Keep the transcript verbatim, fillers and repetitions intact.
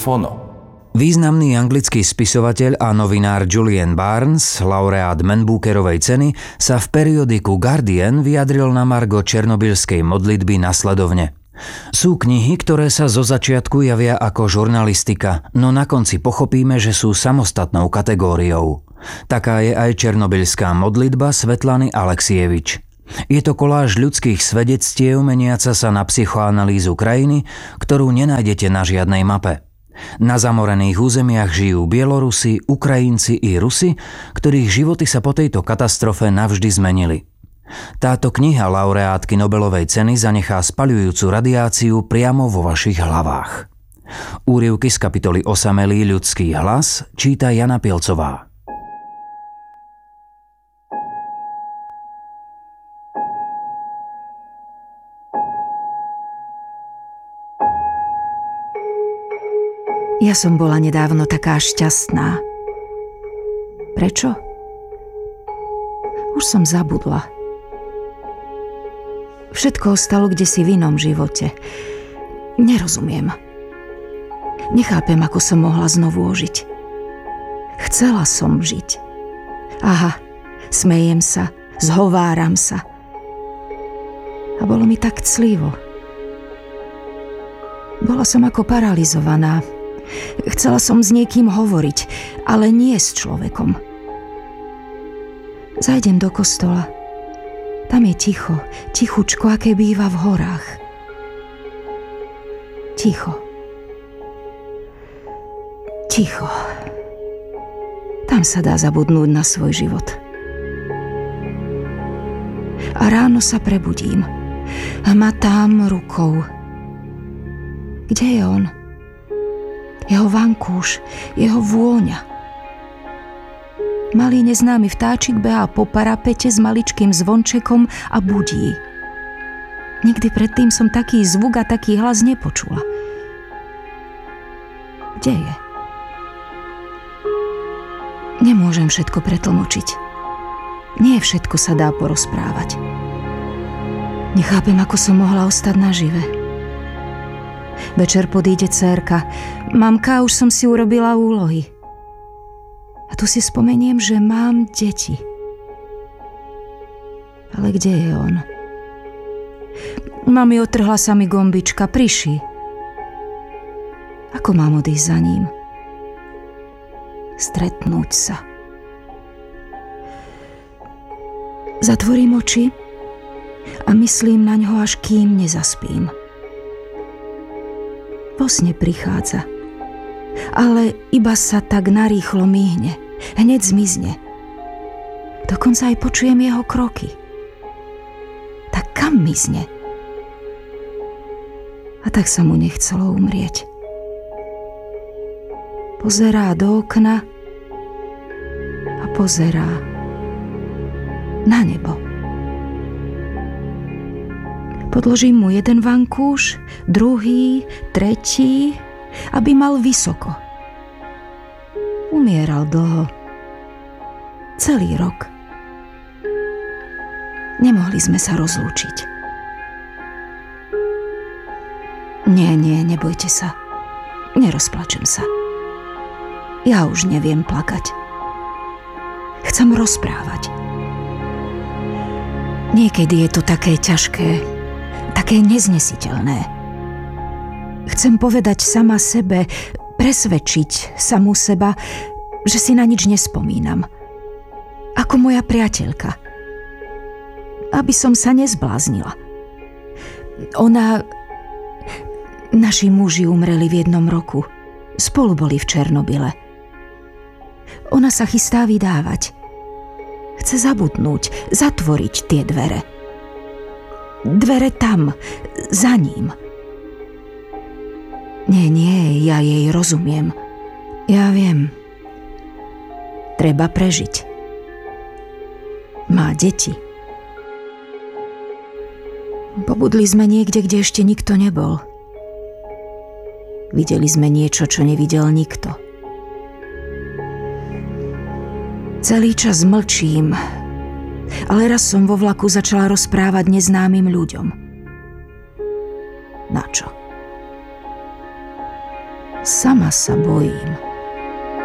Fono. Významný anglický spisovateľ a novinár Julian Barnes, laureát Man Bookerovej ceny, sa v periodiku Guardian vyjadril na margo černobylskej modlitby nasledovne. Sú knihy, ktoré sa zo začiatku javia ako žurnalistika, no na konci pochopíme, že sú samostatnou kategóriou. Taká je aj černobylská modlitba Svetlany Aleksievič. Je to koláž ľudských svedectiev meniaca sa na psychoanalýzu krajiny, ktorú nenájdete na žiadnej mape. Na zamorených územiach žijú Bielorusi, Ukrajinci i Rusi, ktorých životy sa po tejto katastrofe navždy zmenili. Táto kniha laureátky Nobelovej ceny zanechá spaľujúcu radiáciu priamo vo vašich hlavách. Úryvky z kapitoly Osamelý ľudský hlas číta Jana Pielcová. Ja som bola nedávno taká šťastná. Prečo? Už som zabudla. Všetko ostalo kdesi v inom živote. Nerozumiem. Nechápem, ako som mohla znovu ožiť. Chcela som žiť. Aha, smejem sa, zhováram sa. A bolo mi tak clivo. Bola som ako paralizovaná. Chcela som s niekým hovoriť, ale nie s človekom. Zajdem do kostola. Tam je ticho, tichučko, aké býva v horách. Ticho. Ticho. Tam sa dá zabudnúť na svoj život. A ráno sa prebudím. Hmatám rukou. Kde je on? Jeho vankúš, jeho vôňa. Malý neznámy vtáčik behá po parapete s maličkým zvončekom a budí. Nikdy predtým som taký zvuk a taký hlas nepočula. Kde je? Nemôžem všetko pretlmočiť. Nie všetko sa dá porozprávať. Nechápem, ako som mohla ostať nažive. Večer podíde dcérka. Mamka, už som si urobila úlohy. A tu si spomeniem, že mám deti. Ale kde je on? Mami, otrhla sa mi gombička, priši. Ako mám odísť za ním? Stretnúť sa. Zatvorím oči a myslím na ňo, až kým nezaspím. Vo sne prichádza, ale iba sa tak narýchlo mihne, hneď zmizne. Dokonca aj počujem jeho kroky. Tak kam mizne? A tak sa mu nechcelo umrieť. Pozerá do okna a pozerá na nebo. Podložím mu jeden vankúš, druhý, tretí, aby mal vysoko. Umieral dlho. Celý rok. Nemohli sme sa rozlúčiť. Nie, nie, nebojte sa. Nerozplačem sa. Ja už neviem plakať. Chcem rozprávať. Niekedy je to také ťažké, také neznesiteľné. Chcem povedať sama sebe, presvedčiť samu seba, že si na nič nespomínam. Ako moja priateľka. Aby som sa nezbláznila. Ona... Naši muži umreli v jednom roku. Spolu boli v Černobyle. Ona sa chystá vydávať. Chce zabudnúť, zatvoriť tie dvere. Dvere tam, za ním. Nie, nie, ja jej rozumiem. Ja viem. Treba prežiť. Má deti. Pobudli sme niekde, kde ešte nikto nebol. Videli sme niečo, čo nevidel nikto. Celý čas mlčím, ale raz som vo vlaku začala rozprávať neznámym ľuďom. Na čo? Sama sa bojím.